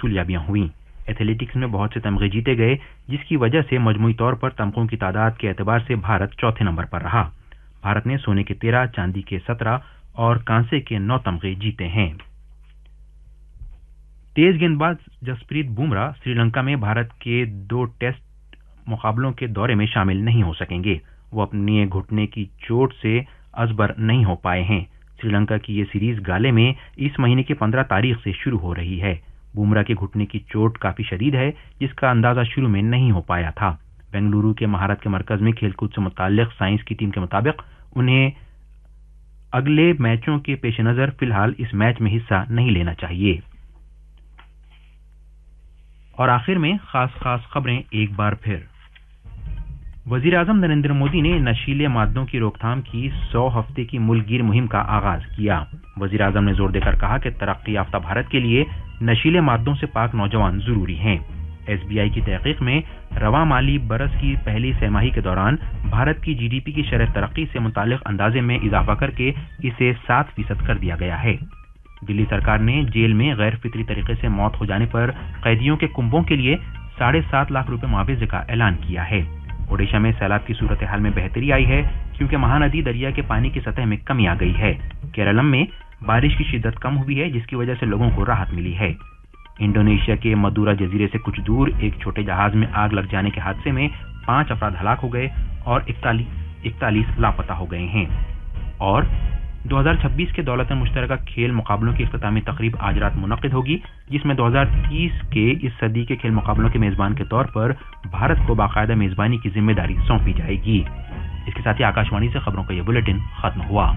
वसूलियाबियां हुई। एथलेटिक्स में बहुत से तमगे जीते गए, जिसकी वजह से मजमूई तौर पर तमगों की तादाद के एतबार से भारत चौथे नंबर पर रहा। भारत ने सोने के 13, चांदी के 17 और कांसे के 9 तमगे जीते हैं। तेज गेंदबाज जसप्रीत बुमराह श्रीलंका में भारत के 2 टेस्ट मुकाबलों के दौरे में शामिल नहीं हो सकेंगे। वो अपने घुटने की चोट से अजबर नहीं हो पाए हैं। श्रीलंका की ये सीरीज गाले में इस महीने की 15 तारीख से शुरू हो रही है। बुमराह के घुटने की चोट काफी शदीद है, जिसका अंदाजा शुरू में नहीं हो पाया था। बेंगलुरु के महारत के मरकज में खेलकूद से मुताल्लिक साइंस की टीम के मुताबिक उन्हें अगले मैचों के पेश नजर फिलहाल इस मैच में हिस्सा नहीं लेना चाहिए। और आखिर में खास खबरें एक बार फिर। वजीर आजम नरेंद्र मोदी ने नशीले मादों की रोकथाम की 100 हफ्ते की मुल्कगीर मुहिम का आगाज किया। वजीर आजम ने जोर देकर कहा कि तरक्की याफ्ता भारत के लिए नशीले मादों से पाक नौजवान जरूरी हैं। एसबीआई की तहकीक में रवा माली बरस की पहली छमाही के दौरान भारत की जीडीपी की शरह तरक्की से मुतालिक अंदाजे में इजाफा करके इसे 7% कर दिया गया है। दिल्ली सरकार ने जेल में गैर फितरी तरीके से मौत हो जाने पर कैदियों के कुंभों के लिए 7.5 लाख रुपए मुआवजे का ऐलान किया है। ओडिशा में सैलाब की सूरत हाल में बेहतरी आई है, क्योंकि महानदी दरिया के पानी की सतह में कमी आ गई है। केरलम में बारिश की शिद्दत कम हुई है, जिसकी वजह से लोगों को राहत मिली है। इंडोनेशिया के मदुरा जजीरे से कुछ दूर एक छोटे जहाज में आग लग जाने के हादसे में 5 अफराद हलाक हो गए और 41 लापता हो गए हैं। और 2026 के दौलतन मुश्तरका खेल मुकाबलों की इख्तितामी तकरीब आज रात मुनक्किद होगी, जिसमें 2030 के इस सदी के खेल मुकाबलों के मेजबान के तौर पर भारत को बाकायदा मेजबानी की जिम्मेदारी सौंपी जाएगी। इसके साथ ही आकाशवाणी से खबरों का यह बुलेटिन खत्म हुआ।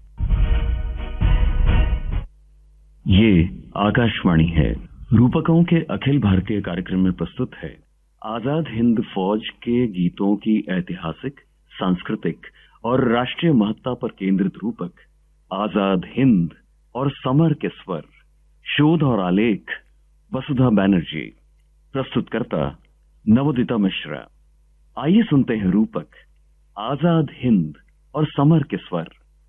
ये आकाशवाणी है। रूपकों के अखिल भारतीय कार्यक्रम में प्रस्तुत है आजाद हिंद फौज के गीतों की ऐतिहासिक, सांस्कृतिक और राष्ट्रीय महत्ता पर केंद्रित रूपक आजाद हिंद और समर के स्वर। शोध और आलेख वसुधा बैनर्जी। प्रस्तुतकर्ता नवोदिता मिश्रा। आइए सुनते हैं रूपक आजाद हिंद और समर के स्वर।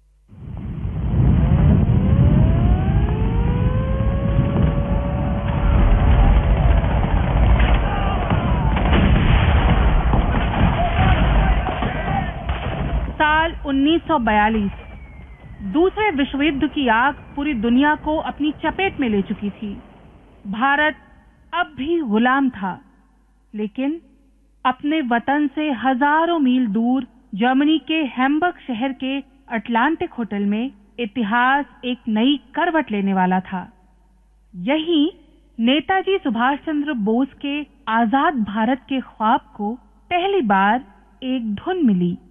साल 1942 दूसरे विश्व युद्ध की आग पूरी दुनिया को अपनी चपेट में ले चुकी थी। भारत अब भी गुलाम था, लेकिन अपने वतन से हजारों मील दूर जर्मनी के हैम्बर्ग शहर के अटलांटिक होटल में इतिहास एक नई करवट लेने वाला था। यही नेताजी सुभाष चंद्र बोस के आजाद भारत के ख्वाब को पहली बार एक धुन मिली।